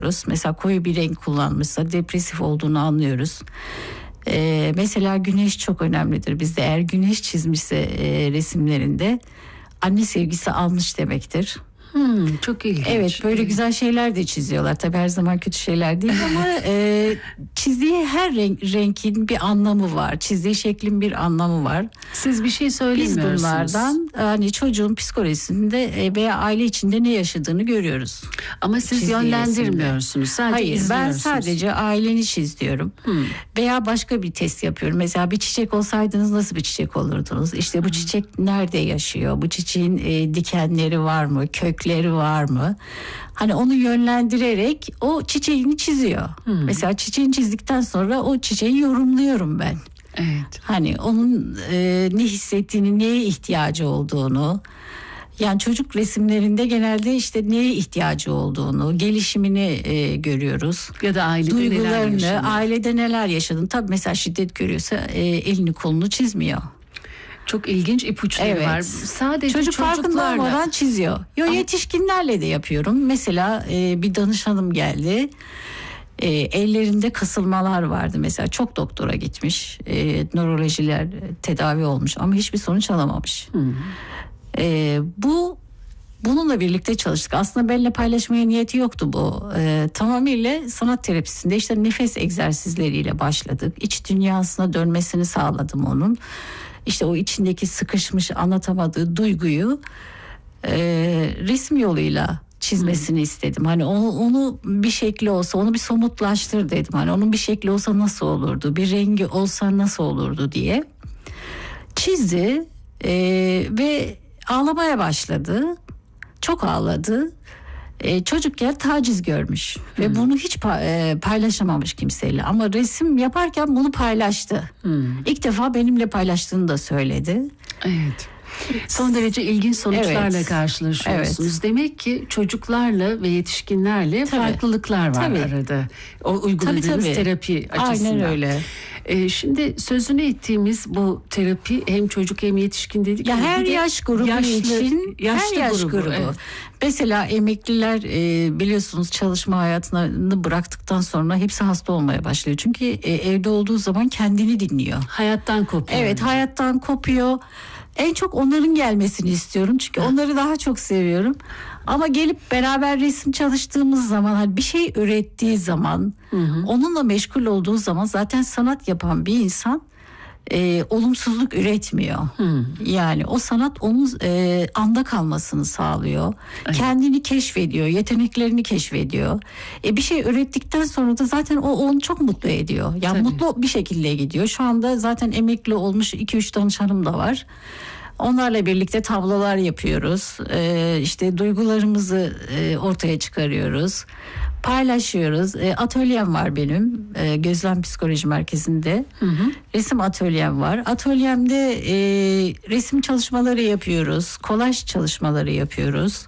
Mesela koyu bir renk kullanmışsa depresif olduğunu anlıyoruz. Mesela güneş çok önemlidir bizde. Eğer güneş çizmişse resimlerinde anne sevgisi almış demektir. Çok ilginç. Evet, böyle güzel şeyler de çiziyorlar. Tabii her zaman kötü şeyler değil ama çizdiği her renkin bir anlamı var. Çizdiği şeklin bir anlamı var. Siz bir şey söylemiyorsunuz. Biz bunlardan hani çocuğun psikolojisinde veya aile içinde ne yaşadığını görüyoruz. Ama siz yönlendirmiyorsunuz. Sadece Hayır, ben izliyorsunuz. sadece aileni çiz diyorum. Veya başka bir test yapıyorum. Mesela bir çiçek olsaydınız nasıl bir çiçek olurdunuz? İşte bu çiçek nerede yaşıyor? Bu çiçeğin dikenleri var mı? Kökleri var mı? Hani onu yönlendirerek o çiçeğini çiziyor. Mesela çiçeğini çizdikten sonra o çiçeği yorumluyorum ben. Evet. Hani onun ne hissettiğini, neye ihtiyacı olduğunu. Yani çocuk resimlerinde genelde işte neye ihtiyacı olduğunu, gelişimini görüyoruz. Ya da ailede neler Duygularını, yaşanıyor. ailede neler yaşadığını. Tabii mesela şiddet görüyorsa elini kolunu çizmiyor. Çok ilginç ipuçları var. Sadece Çocuk farkında çocuklarla. olmadan çiziyor. Yetişkinlerle de yapıyorum. Mesela bir danışanım geldi. Ellerinde kasılmalar vardı mesela, çok doktora gitmiş, nörolojiler tedavi olmuş ama hiçbir sonuç alamamış. Bununla birlikte çalıştık. Aslında benimle paylaşmaya niyeti yoktu bu. Tamamıyla sanat terapisinde işte nefes egzersizleriyle başladık. İç dünyasına dönmesini sağladım onun. İşte o içindeki sıkışmış, anlatamadığı duyguyu resim yoluyla çizmesini istedim. Hani onu bir şekli olsa, onu bir somutlaştır dedim. Hani onun bir şekli olsa nasıl olurdu, bir rengi olsa nasıl olurdu diye çizdi ve ağlamaya başladı. Çok ağladı. Çocukken taciz görmüş ve bunu hiç paylaşamamış kimseyle, ama resim yaparken bunu paylaştı. İlk defa benimle paylaştığını da söyledi. Evet. Son derece ilginç sonuçlarla Evet. karşılaşıyorsunuz. Evet. Demek ki çocuklarla ve yetişkinlerle farklılıklar var arada. O uyguladığınız terapi açısından. Aynen öyle. Şimdi sözünü ettiğimiz bu terapi hem çocuk hem yetişkin dedik. Ya ama her bir de yaş grubu için yaşlı her yaş grubu. Evet. Mesela emekliler biliyorsunuz çalışma hayatını bıraktıktan sonra hepsi hasta olmaya başlıyor. Çünkü evde olduğu zaman kendini dinliyor. Hayattan kopuyor. Evet, hayattan kopuyor. En çok onların gelmesini istiyorum. Çünkü onları daha çok seviyorum. Ama gelip beraber resim çalıştığımız zaman, hani bir şey ürettiği zaman, onunla meşgul olduğu zaman zaten sanat yapan bir insan olumsuzluk üretmiyor. Yani o sanat onun anda kalmasını sağlıyor. Evet. Kendini keşfediyor, yeteneklerini keşfediyor. Bir şey ürettikten sonra da zaten o onu çok mutlu ediyor. Yani Tabii. mutlu bir şekilde gidiyor. Şu anda zaten emekli olmuş 2-3 danışanım da var. Onlarla birlikte tablolar yapıyoruz. İşte duygularımızı ortaya çıkarıyoruz. Paylaşıyoruz. Atölyem var benim. Gözlem Psikoloji Merkezi'nde. Resim atölyem var. Atölyemde resim çalışmaları yapıyoruz. Kolaj çalışmaları yapıyoruz.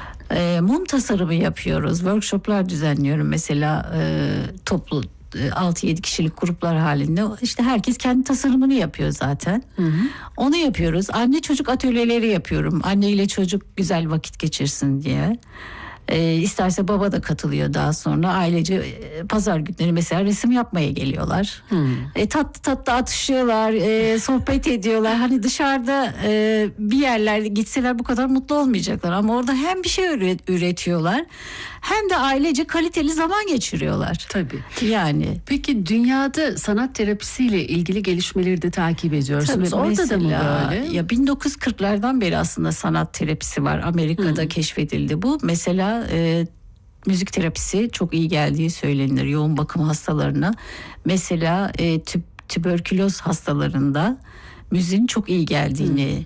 Mum tasarımı yapıyoruz. Workshoplar düzenliyorum mesela toplu 6-7 kişilik gruplar halinde. İşte herkes kendi tasarımını yapıyor zaten. Onu yapıyoruz. Anne çocuk atölyeleri yapıyorum. Anne ile çocuk güzel vakit geçirsin diye. İsterse baba da katılıyor daha sonra. Ailece pazar günleri mesela resim yapmaya geliyorlar. Tatlı tatlı atışıyorlar, sohbet ediyorlar. Hani dışarıda bir yerlerde gitseler bu kadar mutlu olmayacaklar. Ama orada hem bir şey üretiyorlar, hem de ailece kaliteli zaman geçiriyorlar. Tabii. Yani. Peki dünyada sanat terapisiyle ilgili gelişmeleri de takip ediyorsunuz. Tabii, orada mesela, da mı böyle? Ya 1940'lardan beri aslında sanat terapisi var. Amerika'da keşfedildi bu. Mesela müzik terapisi çok iyi geldiği söylenir yoğun bakım hastalarına. Mesela tüberküloz hastalarında müziğin çok iyi geldiğini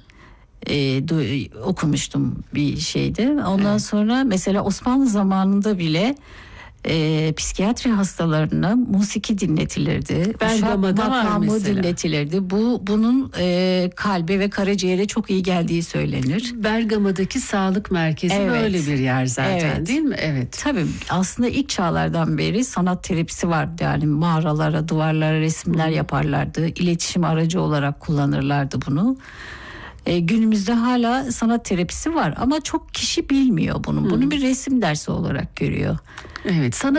okumuştum bir şeyde. Ondan sonra mesela Osmanlı zamanında bile psikiyatri hastalarına musiki dinletilirdi. Bergama'da var mesela. Dinletilirdi. Bunun kalbe ve karaciğere çok iyi geldiği söylenir. Bergama'daki sağlık merkezi böyle bir yer zaten, değil mi? Evet. Tabii aslında ilk çağlardan beri sanat terapisi vardı. Yani mağaralara, duvarlara resimler yaparlardı. İletişim aracı olarak kullanırlardı bunu. Günümüzde hala sanat terapisi var ama çok kişi bilmiyor bunu. Bunu bir resim dersi olarak görüyor. Evet, sanat